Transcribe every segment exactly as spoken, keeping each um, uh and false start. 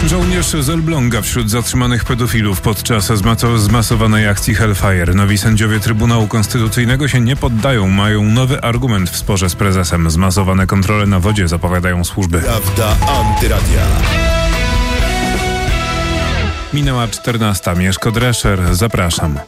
Żołnierz z Elbląga wśród zatrzymanych pedofilów podczas zmaso- zmasowanej akcji Hellfire. Nowi sędziowie Trybunału Konstytucyjnego się nie poddają. Mają nowy argument w sporze z prezesem. Zmasowane kontrole na wodzie, zapowiadają służby. Prawda Antyradia. Minęła czternasta. Mieszko Drescher. Zapraszam.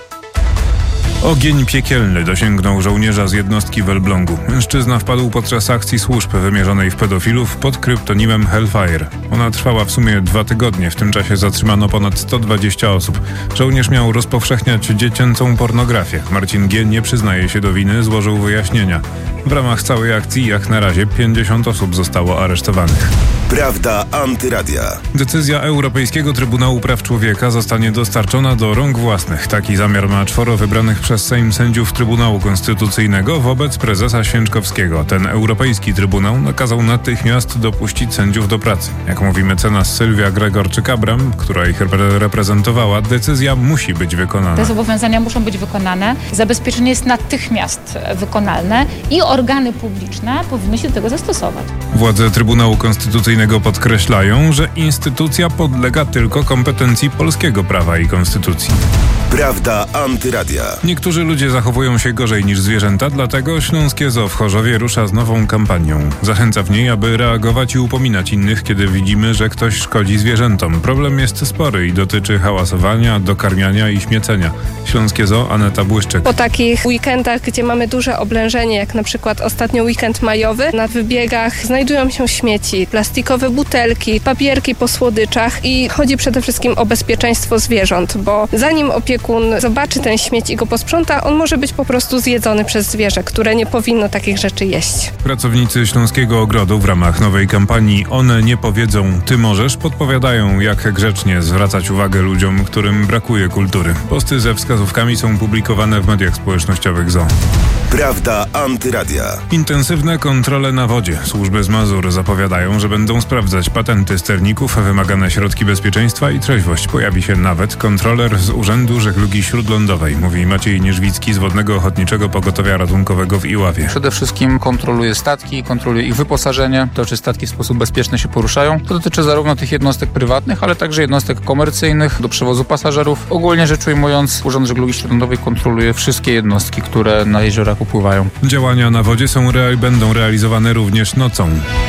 Ogień piekielny dosięgnął żołnierza z jednostki w Elblągu. Mężczyzna wpadł podczas akcji służb wymierzonej w pedofilów pod kryptonimem Hellfire. Ona trwała w sumie dwa tygodnie. W tym czasie zatrzymano ponad sto dwadzieścia osób. Żołnierz miał rozpowszechniać dziecięcą pornografię. Marcin G. nie przyznaje się do winy, złożył wyjaśnienia. W ramach całej akcji jak na razie pięćdziesiąt osób zostało aresztowanych. Prawda Antyradia. Decyzja Europejskiego Trybunału Praw Człowieka zostanie dostarczona do rąk własnych. Taki zamiar ma czworo wybranych przez Sejm sędziów Trybunału Konstytucyjnego wobec prezesa Święczkowskiego. Ten Europejski Trybunał nakazał natychmiast dopuścić sędziów do pracy. Jak mówi mecenas Sylwia Gregorczyk-Abram, która ich repre- reprezentowała, decyzja musi być wykonana. Te zobowiązania muszą być wykonane. Zabezpieczenie jest natychmiast wykonalne i organy publiczne powinny się do tego zastosować. Władze Trybunału Konstytucyjnego podkreślają, że instytucja podlega tylko kompetencji polskiego prawa i konstytucji. Prawda Antyradia. Niektórzy ludzie zachowują się gorzej niż zwierzęta, dlatego Śląskie Zoo w Chorzowie rusza z nową kampanią. Zachęca w niej, aby reagować i upominać innych, kiedy widzimy, że ktoś szkodzi zwierzętom. Problem jest spory i dotyczy hałasowania, dokarmiania i śmiecenia. Śląskie Zoo, Aneta Błyszczyk. Po takich weekendach, gdzie mamy duże oblężenie, jak na przykład ostatnio weekend majowy, na wybiegach znajdują się śmieci, plastikowe butelki, papierki po słodyczach i chodzi przede wszystkim o bezpieczeństwo zwierząt, bo zanim opiekun zobaczy ten śmieć i go posprząta, on może być po prostu zjedzony przez zwierzę, które nie powinno takich rzeczy jeść. Pracownicy Śląskiego Ogrodu w ramach nowej kampanii One nie powiedzą, ty możesz, podpowiadają, jak grzecznie zwracać uwagę ludziom, którym brakuje kultury. Posty ze wskazówkami są publikowane w mediach społecznościowych Zoo. Prawda Antyradia. Intensywne kontrole na wodzie. Służby z Mazur zapowiadają, że będą sprawdzać patenty sterników, wymagane środki bezpieczeństwa i trzeźwość. Pojawi się nawet kontroler z Urzędu Żeglugi Śródlądowej, mówi Maciej Nierzwicki z Wodnego Ochotniczego Pogotowia Ratunkowego w Iławie. Przede wszystkim kontroluje statki, kontroluje ich wyposażenie, to czy statki w sposób bezpieczny się poruszają. To dotyczy zarówno tych jednostek prywatnych, ale także jednostek komercyjnych do przewozu pasażerów. Ogólnie rzecz ujmując, Urząd Żeglugi Śródlądowej kontroluje wszystkie jednostki, które na jeziorach upływają. Działania na wodzie są rea- będą realizowane również nocą.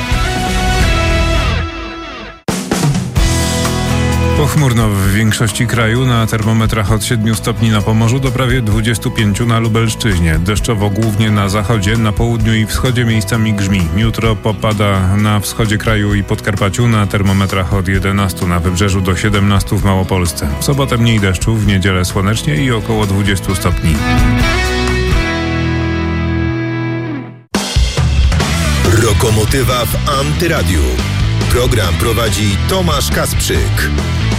Pochmurno w większości kraju, na termometrach od siedmiu stopni na Pomorzu do prawie dwudziestu pięciu na Lubelszczyźnie. Deszczowo głównie na zachodzie, na południu i wschodzie miejscami grzmi. Jutro popada na wschodzie kraju i Podkarpaciu, na termometrach od jedenastu na Wybrzeżu do siedemnastu w Małopolsce. W sobotę mniej deszczu, w niedzielę słonecznie i około dwudziestu stopni. Lokomotywa w Antyradiu. Program prowadzi Tomasz Kasprzyk.